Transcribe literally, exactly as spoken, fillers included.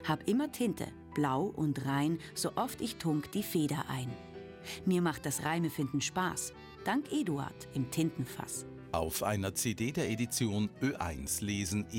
Hab immer Tinte, blau und rein, so oft ich tunk die Feder ein. Mir macht das Reimefinden Spaß, dank Eduard im Tintenfass. Auf einer C D der Edition Ö eins lesen